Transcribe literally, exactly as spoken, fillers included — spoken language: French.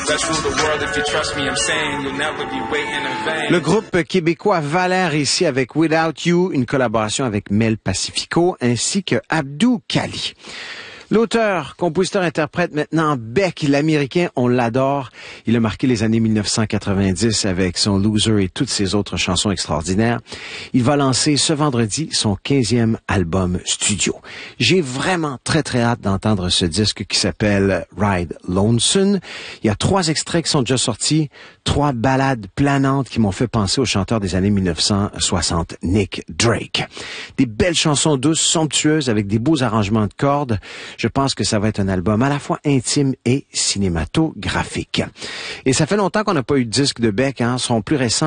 Le groupe québécois Valère ici avec Without You, une collaboration avec Mel Pacifico ainsi que Abdou Kali. L'auteur, compositeur, interprète maintenant Beck, l'Américain, on l'adore. Il a marqué les années mille neuf cent quatre-vingt-dix avec son Loser et toutes ses autres chansons extraordinaires. Il va lancer ce vendredi son quinzième album studio. J'ai vraiment très très hâte d'entendre ce disque qui s'appelle Ride Lonesome. Il y a trois extraits qui sont déjà sortis, trois ballades planantes qui m'ont fait penser au chanteur des années mille neuf cent soixante, Nick Drake. Des belles chansons douces, somptueuses avec des beaux arrangements de cordes. Je pense que ça va être un album à la fois intime et cinématographique. Et ça fait longtemps qu'on n'a pas eu de disque de Beck, hein. Son plus récent